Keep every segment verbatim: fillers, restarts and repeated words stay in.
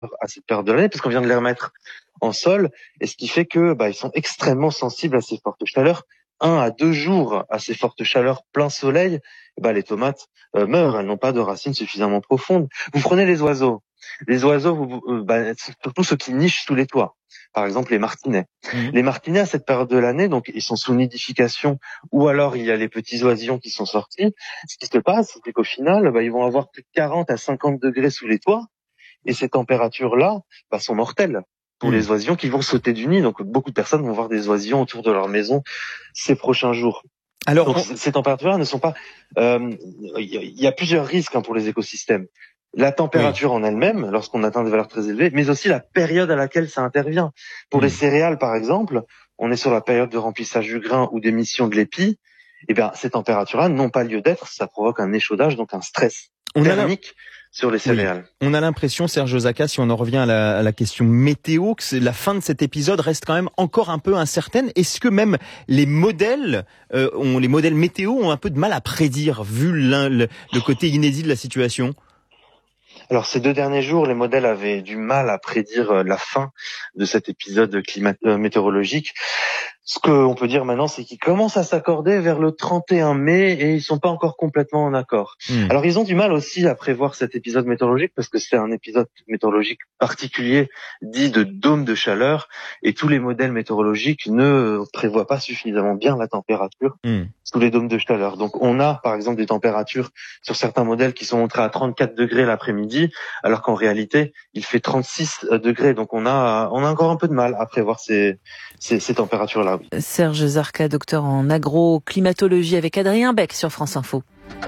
à cette période de l'année, parce qu'on vient de les remettre en sol, et ce qui fait que bah, ils sont extrêmement sensibles à ces fortes chaleurs. Un à deux jours à ces fortes chaleurs plein soleil, bah, les tomates euh, meurent, elles n'ont pas de racines suffisamment profondes. Vous prenez les oiseaux. Les oiseaux, vous, euh, bah, surtout ceux qui nichent sous les toits. Par exemple, les martinets. Mmh. Les martinets, à cette période de l'année, donc ils sont sous nidification, ou alors il y a les petits oisillons qui sont sortis. Ce qui se passe, c'est qu'au final, bah, ils vont avoir plus de quarante à cinquante degrés sous les toits, et ces températures-là bah, sont mortelles pour mmh. les oisillons qui vont sauter du nid. Donc beaucoup de personnes vont voir des oisillons autour de leur maison ces prochains jours. Alors, donc, on... ces températures-là ne sont pas. Il euh, y, y a plusieurs risques hein, pour les écosystèmes. La température oui. en elle-même, lorsqu'on atteint des valeurs très élevées, mais aussi la période à laquelle ça intervient. Pour mmh. les céréales, par exemple, on est sur la période de remplissage du grain ou d'émission de l'épi. Eh bien, ces températures-là n'ont pas lieu d'être. Ça provoque un échaudage, donc un stress on thermique sur les céréales. Oui. On a l'impression, Serge Zaka, si on en revient à la, à la question météo, que c'est, la fin de cet épisode reste quand même encore un peu incertaine. Est-ce que même les modèles, euh, ont, les modèles météo ont un peu de mal à prédire, vu le, le côté inédit de la situation ? Alors ces deux derniers jours, les modèles avaient du mal à prédire la fin de cet épisode climat- euh, météorologique. Ce qu'on peut dire maintenant, c'est qu'ils commencent à s'accorder vers le trente et un mai et ils sont pas encore complètement en accord. Mmh. Alors ils ont du mal aussi à prévoir cet épisode météorologique parce que c'est un épisode météorologique particulier dit de dôme de chaleur et tous les modèles météorologiques ne prévoient pas suffisamment bien la température mmh. sous les dômes de chaleur. Donc on a par exemple des températures sur certains modèles qui sont montrées à trente-quatre degrés l'après-midi alors qu'en réalité il fait trente-six degrés. Donc on a on a encore un peu de mal à prévoir ces ces, ces températures-là. Serge Zarka, docteur en agroclimatologie avec Adrien Beck sur France Info.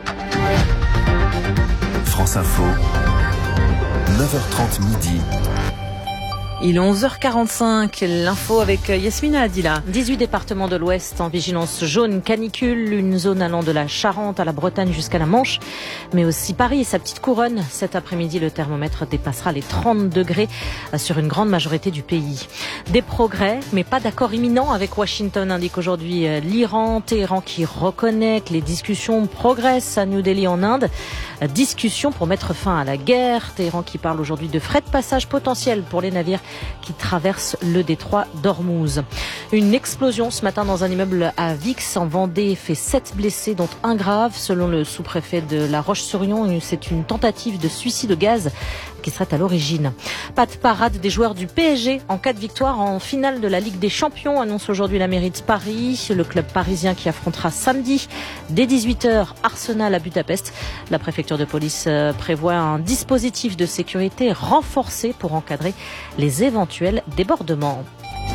France Info, neuf heures trente midi. Il est onze heures quarante-cinq, l'info avec Yasmina Adila. dix-huit départements de l'Ouest en vigilance jaune canicule, une zone allant de la Charente à la Bretagne jusqu'à la Manche, mais aussi Paris et sa petite couronne. Cet après-midi, le thermomètre dépassera les trente degrés sur une grande majorité du pays. Des progrès, mais pas d'accord imminent avec Washington, indique aujourd'hui l'Iran. Téhéran qui reconnaît que les discussions progressent à New Delhi en Inde. Discussion pour mettre fin à la guerre. Téhéran qui parle aujourd'hui de frais de passage potentiels pour les navires qui traverse le détroit d'Ormuz. Une explosion ce matin dans un immeuble à Vix en Vendée fait sept blessés dont un grave. Selon le sous-préfet de La Roche-sur-Yon, c'est une tentative de suicide au gaz qui serait à l'origine. Pas de parade des joueurs du P S G en cas de victoire en finale de la Ligue des Champions, annonce aujourd'hui la mairie de Paris. Le club parisien qui affrontera samedi dès dix-huit heures Arsenal à Budapest. La préfecture de police prévoit un dispositif de sécurité renforcé pour encadrer les éventuels débordements.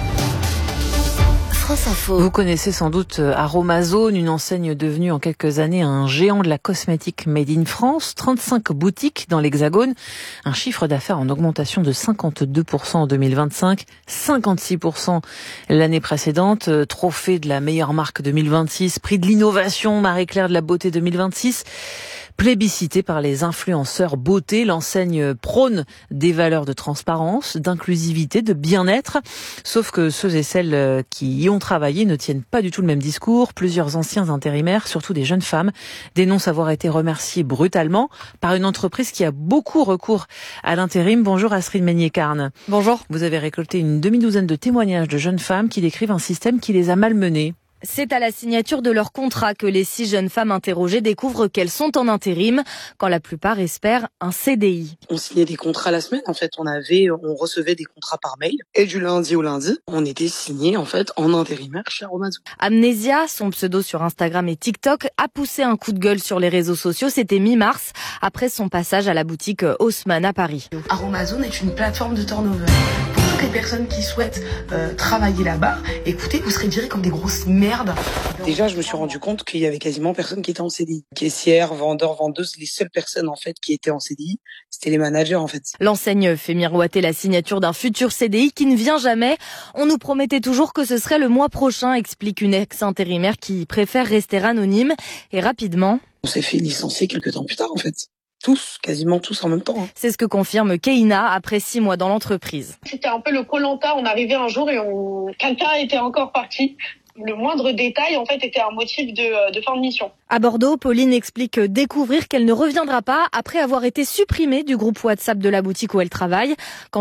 Vous connaissez sans doute Aromazone, une enseigne devenue en quelques années un géant de la cosmétique made in France. trente-cinq boutiques dans l'Hexagone, un chiffre d'affaires en augmentation de cinquante-deux pour cent en deux mille vingt-cinq, cinquante-six pour cent l'année précédente. Trophée de la meilleure marque deux mille vingt-six, prix de l'innovation Marie-Claire de la beauté deux mille vingt-six. Plébiscité par les influenceurs beauté, l'enseigne prône des valeurs de transparence, d'inclusivité, de bien-être. Sauf que ceux et celles qui y ont travaillé ne tiennent pas du tout le même discours. Plusieurs anciens intérimaires, surtout des jeunes femmes, dénoncent avoir été remerciés brutalement par une entreprise qui a beaucoup recours à l'intérim. Bonjour Astrid Meignet-Carne. Bonjour. Vous avez récolté une demi-douzaine de témoignages de jeunes femmes qui décrivent un système qui les a malmenées. C'est à la signature de leur contrat que les six jeunes femmes interrogées découvrent qu'elles sont en intérim, quand la plupart espèrent un C D I. On signait des contrats la semaine, en fait, on avait, on recevait des contrats par mail, et du lundi au lundi, on était signés, en fait, en intérimaire chez Aromazone. Amnésia, son pseudo sur Instagram et TikTok, a poussé un coup de gueule sur les réseaux sociaux, c'était mi-mars, après son passage à la boutique Haussmann à Paris. Aromazone est une plateforme de turnover. Pour toutes les personnes qui souhaitent euh, travailler là-bas, écoutez, vous serez virés comme des grosses merdes. Déjà, je me suis rendu compte qu'il y avait quasiment personne qui était en C D I. Caissières, vendeurs, vendeuses, les seules personnes en fait qui étaient en C D I, c'était les managers en fait. L'enseigne fait miroiter la signature d'un futur C D I qui ne vient jamais. On nous promettait toujours que ce serait le mois prochain, explique une ex-intérimaire qui préfère rester anonyme. Et rapidement, on s'est fait licencier quelques temps plus tard en fait. Tous, quasiment tous en même temps. Hein. C'est ce que confirme Keina après six mois dans l'entreprise. C'était un peu le Koh-Lanta, on arrivait un jour et on... quelqu'un était encore parti. le moindre détail en fait était un motif de, de fin de mission. À Bordeaux, Pauline explique découvrir qu'elle ne reviendra pas après avoir été supprimée du groupe WhatsApp de la boutique où elle travaille. Quand